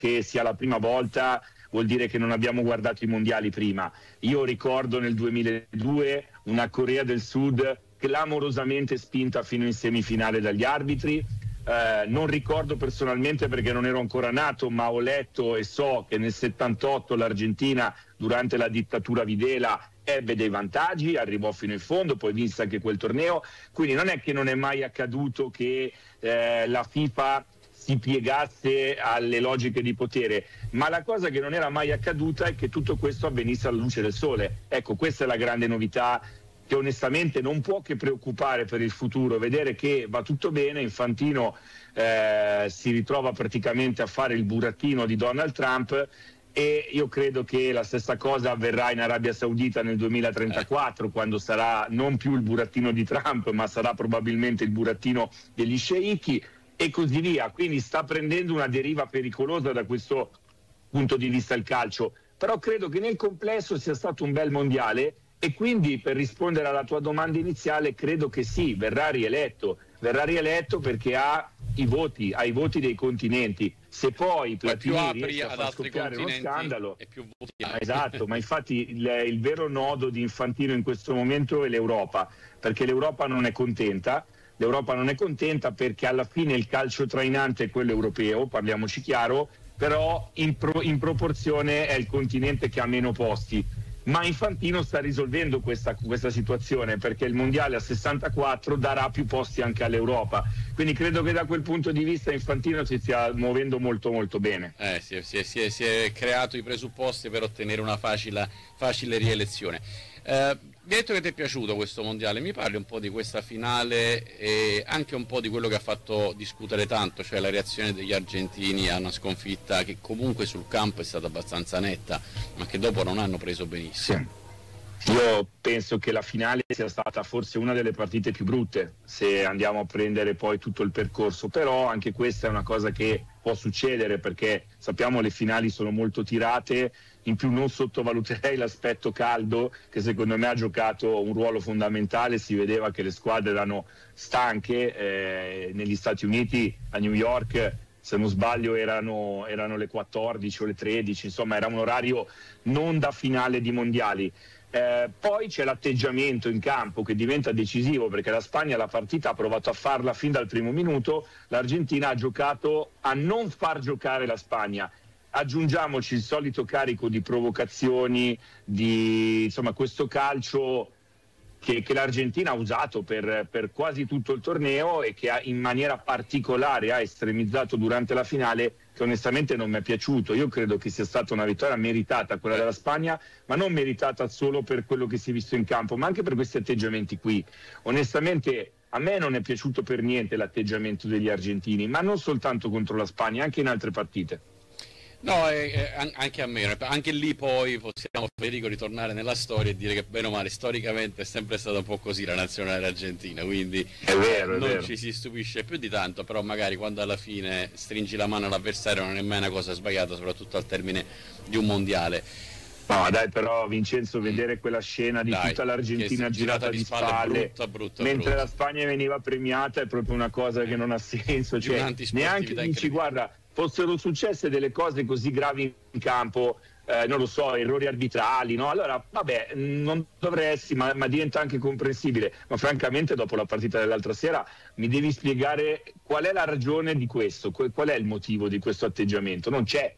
che sia la prima volta vuol dire che non abbiamo guardato i mondiali prima. Io ricordo nel 2002 una Corea del Sud clamorosamente spinta fino in semifinale dagli arbitri. Non ricordo personalmente perché non ero ancora nato, ma ho letto e so che nel 78 l'Argentina durante la dittatura Videla ebbe dei vantaggi, arrivò fino in fondo, poi vinse anche quel torneo, quindi non è che non è mai accaduto che la FIFA si piegasse alle logiche di potere, ma la cosa che non era mai accaduta è che tutto questo avvenisse alla luce del sole. Ecco, questa è la grande novità che onestamente non può che preoccupare per il futuro, vedere che va tutto bene. Infantino si ritrova praticamente a fare il burattino di Donald Trump, e io credo che la stessa cosa avverrà in Arabia Saudita nel 2034, quando sarà non più il burattino di Trump, ma sarà probabilmente il burattino degli sceicchi, e così via. Quindi sta prendendo una deriva pericolosa da questo punto di vista il calcio, però credo che nel complesso sia stato un bel mondiale, e quindi, per rispondere alla tua domanda iniziale, credo che sì, verrà rieletto perché ha i voti dei continenti. Se poi Platini riesce a far scoppiare uno scandalo, e più voti esatto, ma infatti il vero nodo di Infantino in questo momento è l'Europa, perché l'Europa non è contenta perché alla fine il calcio trainante è quello europeo, parliamoci chiaro, però in proporzione è il continente che ha meno posti. Ma Infantino sta risolvendo questa situazione, perché il mondiale a 64 darà più posti anche all'Europa, quindi credo che da quel punto di vista Infantino si stia muovendo molto molto bene. Si è creato i presupposti per ottenere una facile rielezione. Mi hai detto che ti è piaciuto questo mondiale, mi parli un po' di questa finale e anche un po' di quello che ha fatto discutere tanto, cioè la reazione degli argentini a una sconfitta che comunque sul campo è stata abbastanza netta, ma che dopo non hanno preso benissimo. Sì. Io penso che la finale sia stata forse una delle partite più brutte, se andiamo a prendere poi tutto il percorso, però anche questa è una cosa che può succedere, perché sappiamo le finali sono molto tirate. In più non sottovaluterei l'aspetto caldo, che secondo me ha giocato un ruolo fondamentale. Si vedeva che le squadre erano stanche, negli Stati Uniti, a New York, se non sbaglio erano le 14 o le 13, insomma era un orario non da finale di mondiali. Poi c'è l'atteggiamento in campo che diventa decisivo, perché la Spagna la partita ha provato a farla fin dal primo minuto, l'Argentina ha giocato a non far giocare la Spagna. Aggiungiamoci il solito carico di provocazioni, di insomma questo calcio che l'Argentina ha usato per quasi tutto il torneo, e che in maniera particolare ha estremizzato durante la finale, che onestamente non mi è piaciuto. Io credo che sia stata una vittoria meritata quella della Spagna, ma non meritata solo per quello che si è visto in campo, ma anche per questi atteggiamenti qui. Onestamente a me non è piaciuto per niente l'atteggiamento degli argentini, ma non soltanto contro la Spagna, anche in altre partite. No, anche a me, anche lì poi possiamo, Federico, ritornare nella storia e dire che bene o male storicamente è sempre stata un po' così la nazionale argentina, quindi è vero. Ci si stupisce più di tanto, però magari quando alla fine stringi la mano all'avversario non è mai una cosa sbagliata, soprattutto al termine di un mondiale. No dai, però Vincenzo, vedere quella scena di tutta l'Argentina girata di spalle mentre la Spagna veniva premiata è proprio una cosa che non ha senso, cioè, neanche dici guarda, fossero successe delle cose così gravi in campo, non lo so, errori arbitrali, no? Allora vabbè, non dovresti, ma diventa anche comprensibile, ma francamente dopo la partita dell'altra sera mi devi spiegare qual è la ragione di questo, qual è il motivo di questo atteggiamento. Non c'è.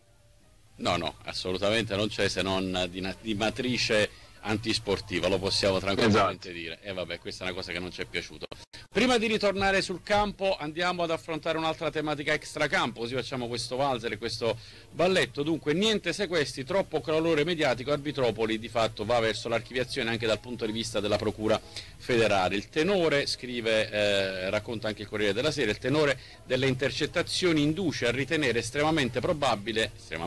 No, assolutamente non c'è, se non di matrice antisportiva, lo possiamo tranquillamente dire. E vabbè, questa è una cosa che non ci è piaciuto. Prima di ritornare sul campo andiamo ad affrontare un'altra tematica extracampo, così facciamo questo valzer e questo balletto. Dunque niente sequestri, troppo calore mediatico, Arbitropoli di fatto va verso l'archiviazione anche dal punto di vista della procura federale. Il tenore, scrive, racconta anche il Corriere della Sera, il tenore delle intercettazioni induce a ritenere estremamente probabile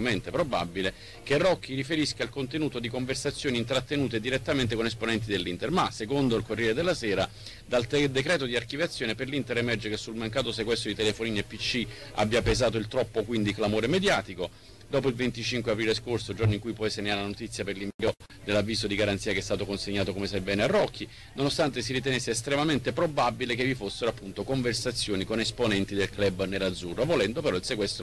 che Rocchi riferisca il contenuto di conversazioni intrattenute direttamente con esponenti dell'Inter, ma secondo il Corriere della Sera dal decreto di archiviazione per l'Inter emerge che sul mancato sequestro di telefonini e PC abbia pesato il troppo quindi clamore mediatico. Dopo il 25 aprile scorso, giorno in cui poi se ne ha la notizia per l'invio dell'avviso di garanzia che è stato consegnato, come sai bene, a Rocchi, nonostante si ritenesse estremamente probabile che vi fossero appunto conversazioni con esponenti del club nerazzurro, volendo però il sequestro